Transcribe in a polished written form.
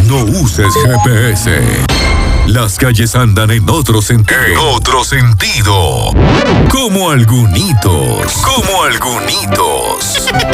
No uses GPS. Las calles andan en otro sentido. En otro sentido. Como algunitos. Como algunitos.